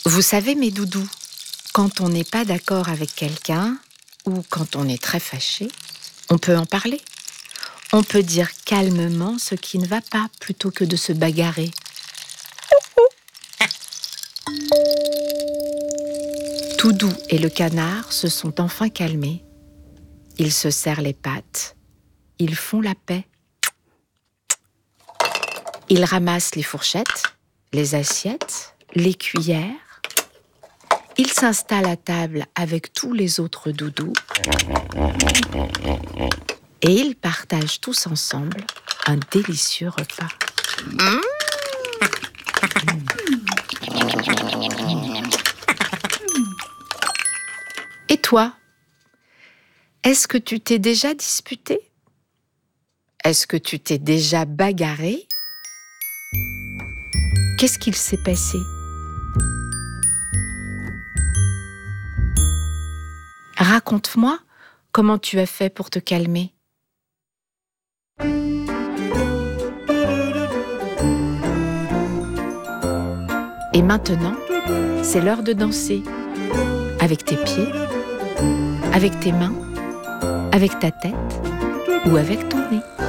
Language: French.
Vous savez, mes doudous, quand on n'est pas d'accord avec quelqu'un ou quand on est très fâché, on peut en parler. On peut dire calmement ce qui ne va pas plutôt que de se bagarrer. Toudou et le canard se sont enfin calmés. Ils se serrent les pattes. Ils font la paix. Ils ramassent les fourchettes, les assiettes, les cuillères. Ils s'installent à table avec tous les autres doudous. Et ils partagent tous ensemble un délicieux repas. Et toi, est-ce que tu t'es déjà disputé? Est-ce que tu t'es déjà bagarré? Qu'est-ce qu'il s'est passé? Raconte-moi comment tu as fait pour te calmer. Et maintenant, c'est l'heure de danser. Avec tes pieds, avec tes mains, avec ta tête ou avec ton nez.